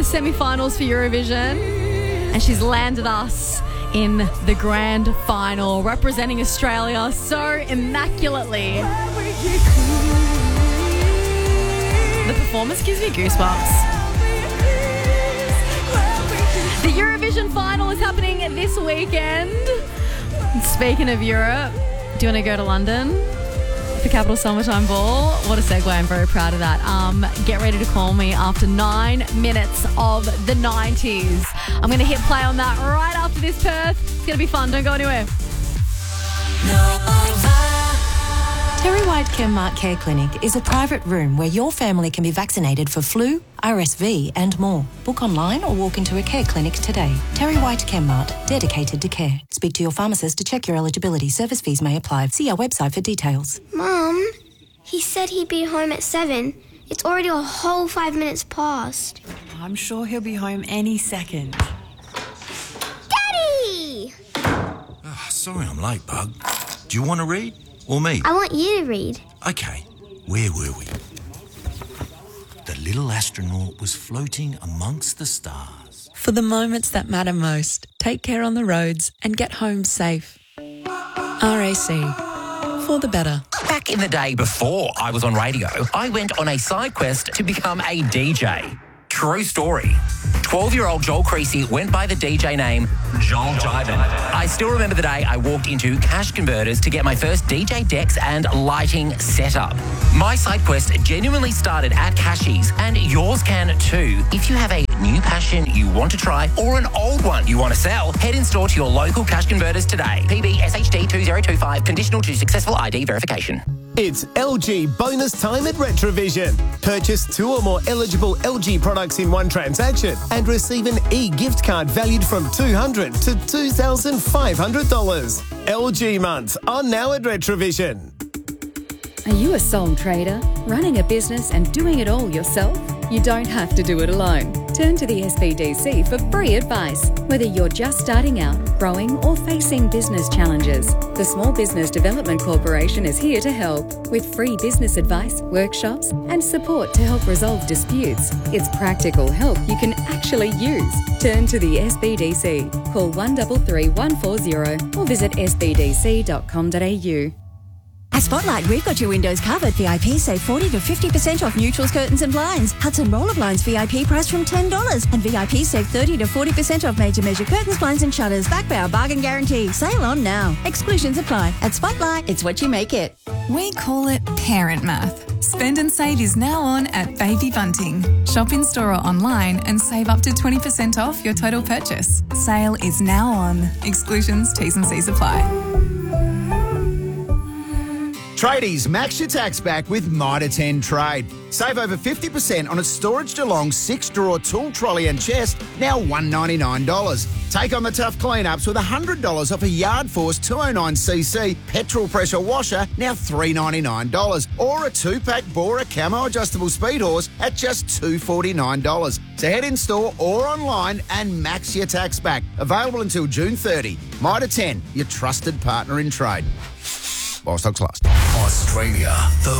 semi-finals for Eurovision, and she's landed us in the grand final, representing Australia so immaculately. The performance gives me goosebumps. The Eurovision final is happening this weekend. Speaking of Europe, do you want to go to London for Capital Summertime Ball? What a segue. I'm very proud of that. Get ready to call me after 9 minutes of the 90s. I'm going to hit play on that right after this, Perth. It's going to be fun. Don't go anywhere. Terry White Chemmart Care Clinic is a private room where your family can be vaccinated for flu, RSV and more. Book online or walk into a care clinic today. Terry White Chemmart, dedicated to care. Speak to your pharmacist to check your eligibility. Service fees may apply. See our website for details. Mum, he said he'd be home at 7. It's already a whole 5 minutes past. I'm sure he'll be home any second. Daddy! Oh, sorry I'm late, Bug. Do you want to read? Or me? I want you to read. Okay, where were we? The little astronaut was floating amongst the stars. For the moments that matter most, take care on the roads and get home safe. RAC. For the better. Back in the day before I was on radio, I went on a side quest to become a DJ. True story. 12-year-old Joel Creasy went by the DJ name Joel Jivin. I still remember the day I walked into Cash Converters to get my first DJ decks and lighting setup. My side quest genuinely started at Cashies, and yours can too. If you have a new passion you want to try or an old one you want to sell, head in store to your local Cash Converters today. PB SHD 2025, conditional to successful ID verification. It's LG bonus time at Retrovision. Purchase 2 or more eligible LG products in one transaction and receive an e-gift card valued from $200 to $2,500. LG months are now at Retrovision. Are you a sole trader, running a business and doing it all yourself? You don't have to do it alone. Turn to the SBDC for free advice, whether you're just starting out, growing or facing business challenges. The Small Business Development Corporation is here to help with free business advice, workshops and support to help resolve disputes. It's practical help you can actually use. Turn to the SBDC. Call 133 140 or visit sbdc.com.au. At Spotlight, we've got your windows covered. VIP save 40 to 50% off neutrals, curtains and blinds. Hudson Roller Blinds VIP price from $10. And VIP save 30 to 40% off made to measure curtains, blinds and shutters. Backed by our bargain guarantee. Sale on now. Exclusions apply. At Spotlight, it's what you make it. We call it parent math. Spend and Save is now on at Baby Bunting. Shop in store or online and save up to 20% off your total purchase. Sale is now on. Exclusions, T's and C's apply. Tradies, max your tax back with Mitre 10 Trade. Save over 50% on a Storage DeLong 6-drawer tool trolley and chest, now $199. Take on the tough cleanups with $100 off a Yard Force 209cc petrol pressure washer, now $399. Or a 2-pack Bora Camo adjustable speed horse at just $249. So head in store or online and max your tax back. Available until June 30. Mitre 10, your trusted partner in trade. While stocks last. Australia, the